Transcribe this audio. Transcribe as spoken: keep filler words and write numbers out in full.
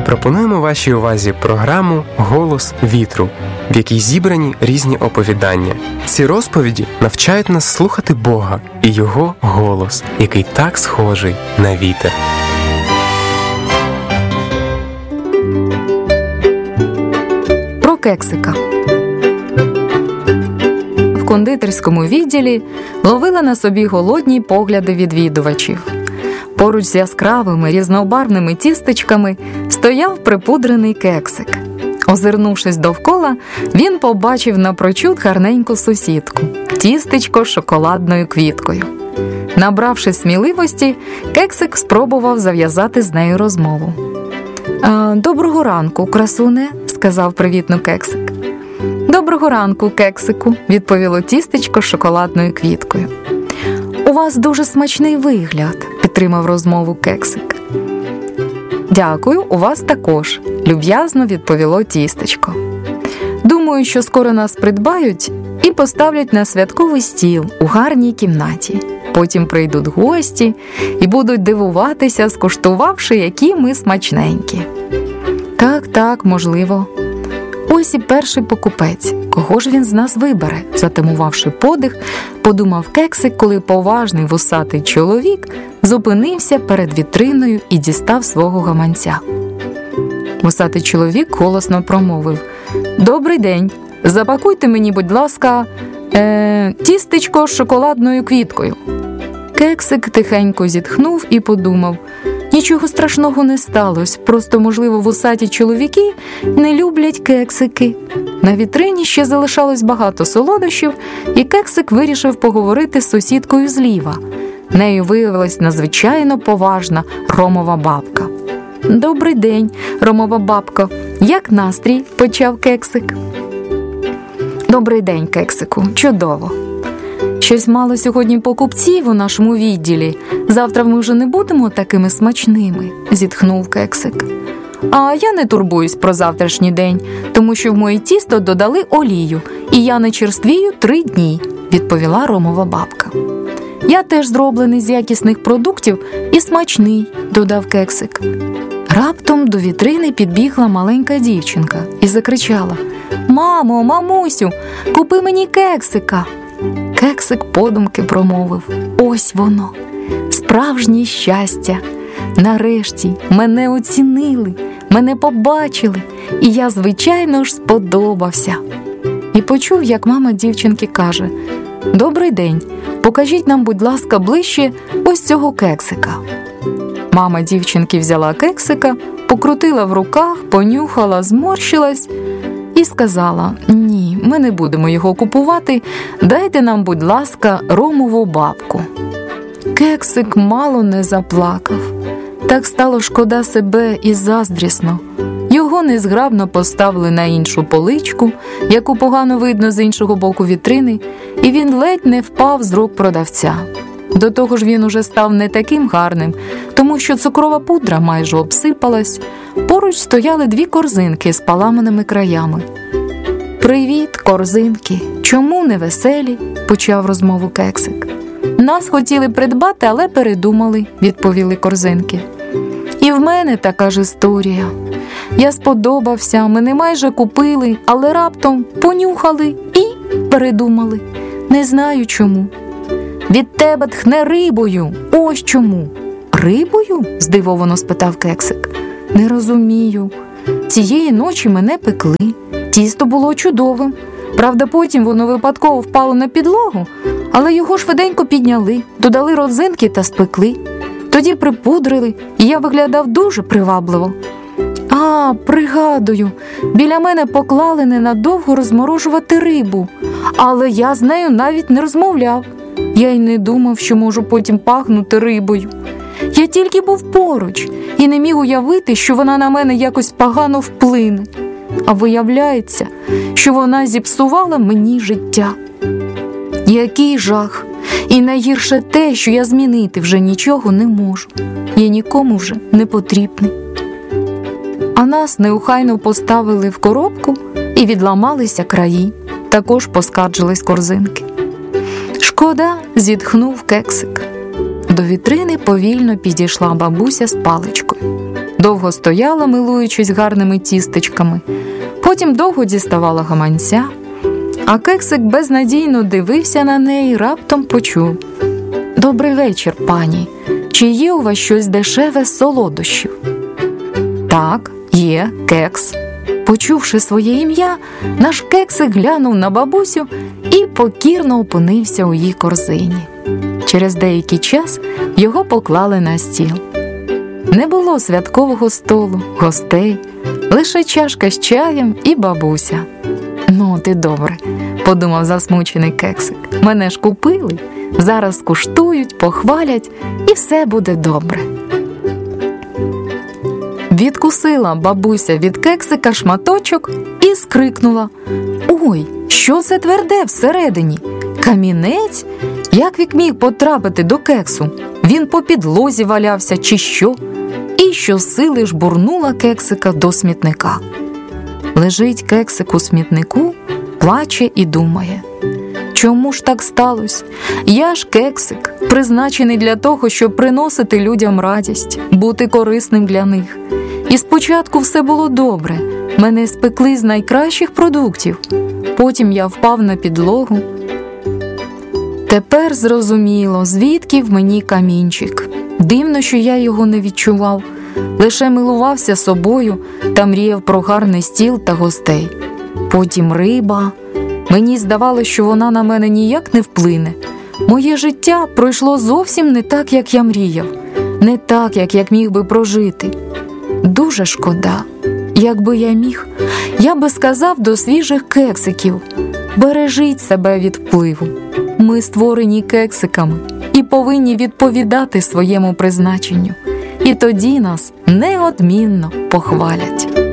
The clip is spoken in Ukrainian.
Пропонуємо вашій увазі програму «Голос вітру», в якій зібрані різні оповідання. Ці розповіді навчають нас слухати Бога і Його голос, який так схожий на вітер. Про кексика. В кондитерському відділі ловила на собі голодні погляди відвідувачів. Поруч з яскравими різнобарвними тістечками стояв припудрений кексик. Озирнувшись довкола, він побачив напрочуд гарненьку сусідку – тістечко з шоколадною квіткою. Набравши сміливості, кексик спробував зав'язати з нею розмову. «Доброго ранку, красуне», – сказав привітно кексик. «Доброго ранку, кексику», – відповіло тістечко з шоколадною квіткою. «У вас дуже смачний вигляд», – підтримав розмову кексик. «Дякую, у вас також», – люб'язно відповіло тістечко. «Думаю, що скоро нас придбають і поставлять на святковий стіл у гарній кімнаті. Потім прийдуть гості і будуть дивуватися, скуштувавши, які ми смачненькі». «Так, так, можливо». Ось і перший покупець. Кого ж він з нас вибере? Затамувавши подих, подумав кексик, коли поважний вусатий чоловік зупинився перед вітриною і дістав свого гаманця. Вусатий чоловік голосно промовив: «Добрий день, запакуйте мені, будь ласка, е- тістечко з шоколадною квіткою». Кексик тихенько зітхнув і подумав: нічого страшного не сталося, просто, можливо, вусаті чоловіки не люблять кексики. На вітрині ще залишалось багато солодощів, і кексик вирішив поговорити з сусідкою зліва. Нею виявилась надзвичайно поважна Ромова бабка. «Добрий день, Ромова бабко, як настрій?» – почав кексик. «Добрий день, кексику, чудово. Щось мало сьогодні покупців у нашому відділі. Завтра ми вже не будемо такими смачними», – зітхнув кексик. «А я не турбуюсь про завтрашній день, тому що в моє тісто додали олію, і я не черствію три дні», – відповіла Ромова бабка. «Я теж зроблений з якісних продуктів і смачний», – додав кексик. Раптом до вітрини підбігла маленька дівчинка і закричала: «Мамо, мамусю, купи мені кексика!» Кексик подумки промовив: «Ось воно, справжнє щастя! Нарешті мене оцінили, мене побачили, і я, звичайно ж, сподобався». І почув, як мама дівчинки каже: «Добрий день, покажіть нам, будь ласка, ближче ось цього кексика». Мама дівчинки взяла кексика, покрутила в руках, понюхала, зморщилась і сказала: «Ні, ми не будемо його купувати, дайте нам, будь ласка, Ромову бабку». Кексик мало не заплакав. Так стало шкода себе і заздрісно. Його незграбно поставили на іншу поличку, яку погано видно з іншого боку вітрини, і він ледь не впав з рук продавця. До того ж він уже став не таким гарним, тому що цукрова пудра майже обсипалась. Поруч стояли дві корзинки з поламаними краями. «Привіт, корзинки! Чому не веселі?» – почав розмову кексик. «Нас хотіли придбати, але передумали», – відповіли корзинки. «І в мене така ж історія. Я сподобався, мене майже купили, але раптом понюхали і передумали. Не знаю чому». «Від тебе тхне рибою, ось чому». «Рибою?» – здивовано спитав кексик. «Не розумію. Цієї ночі мене пекли. Тісто було чудовим. Правда, потім воно випадково впало на підлогу, але його швиденько підняли, додали родзинки та спекли. Тоді припудрили, і я виглядав дуже привабливо». «А, пригадую, біля мене поклали ненадовго розморожувати рибу, але я з нею навіть не розмовляв. Я й не думав, що можу потім пахнути рибою. Я тільки був поруч і не міг уявити, що вона на мене якось погано вплине. А виявляється, що вона зіпсувала мені життя. Який жах! І найгірше те, що я змінити вже нічого не можу. Я нікому вже не потрібний». А нас неухайно поставили в коробку і відламалися краї. Також поскаржились корзинки. «Шкода», – зітхнув кексик. До вітрини повільно підійшла бабуся з паличкою. довго стояла, милуючись гарними тістечками, потім довго діставала гаманця, а кексик безнадійно дивився на неї і раптом почув: «Добрий вечір, пані. Чи є у вас щось дешеве з солодощів?» «Так, є, кекс». Почувши своє ім'я, наш кексик глянув на бабусю і покірно опинився у її корзині. Через деякий час його поклали на стіл. Не було святкового столу, гостей, лише чашка з чаєм і бабуся. «Ну, ти добре», – подумав засмучений кексик. «Мене ж купили, зараз скуштують, похвалять і все буде добре». Відкусила бабуся від кексика шматочок і скрикнула: «Ой, що це тверде всередині? Камінець? Як він міг потрапити до кексу? Він по підлозі валявся чи що?» І щосили жбурнула кексика до смітника. Лежить кексик у смітнику, плаче і думає: «Чому ж так сталося? Я ж кексик, призначений для того, щоб приносити людям радість, бути корисним для них. І спочатку все було добре, мене спекли з найкращих продуктів, потім я впав на підлогу. Тепер зрозуміло, звідки в мені камінчик. Дивно, що я його не відчував, лише милувався собою та мріяв про гарний стіл та гостей. Потім риба. Мені здавалося, що вона на мене ніяк не вплине. Моє життя пройшло зовсім не так, як я мріяв, не так, як я міг би прожити. Дуже шкода. Якби я міг, я би сказав до свіжих кексиків: бережіть себе від впливу. Ми створені кексиками і повинні відповідати своєму призначенню. І тоді нас неодмінно похвалять».